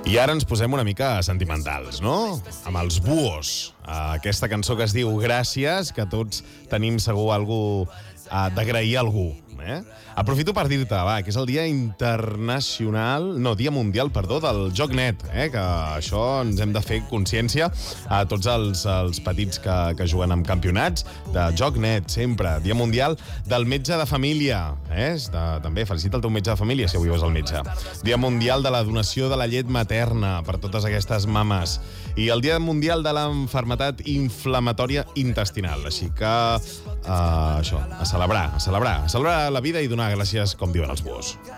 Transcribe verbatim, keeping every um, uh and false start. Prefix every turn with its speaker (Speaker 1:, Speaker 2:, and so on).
Speaker 1: I ara ens posem una mica sentimentals, no? Amb els Buhos. Aquesta cançó que es diu Gràcies, que tots tenim segur algú d'agrair a algú. Eh? Aprofito per dir-te, va, que és el dia internacional, no, dia mundial, perdó, del joc net, eh? Que això ens hem de fer consciència a tots els, els petits que, que juguen en campionats de joc net, sempre. Dia mundial del metge de família, eh? De, també felicita el teu metge de família si avui vas al metge. Dia mundial de la donació de la llet materna per totes aquestes mames. I el dia mundial de l'enfermetat inflamatòria intestinal. Així que, uh, això, a celebrar, a celebrar, a celebrar la vida i donar gràcies, com diuen els Buhos.